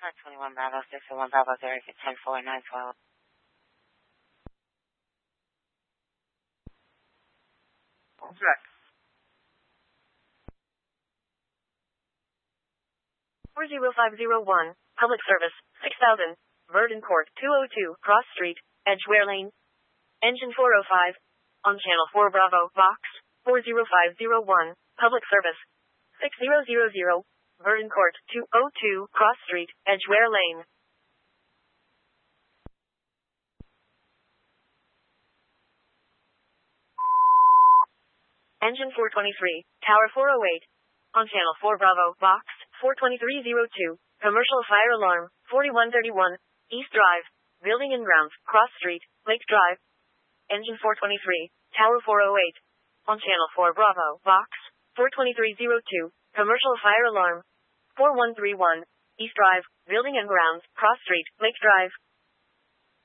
21 Bravo 601 Bravo Zurich at 104912. Check. 40501, Public Service, 6000, Verdun Court, 202, Cross Street, Edgware Lane. Engine 405, on Channel 4 Bravo, Box, 40501, Public Service, 6000, Verdun Court, 202, Cross Street, Edgware Lane. Engine 423, Tower 408, on Channel 4 Bravo, Box, 42302, Commercial Fire Alarm, 4131, East Drive, Building and Grounds, Cross Street, Lake Drive. Engine 423, Tower 408, on Channel 4 Bravo, Box, 42302, Commercial Fire Alarm, 4131, East Drive, Building and Grounds, Cross Street, Lake Drive.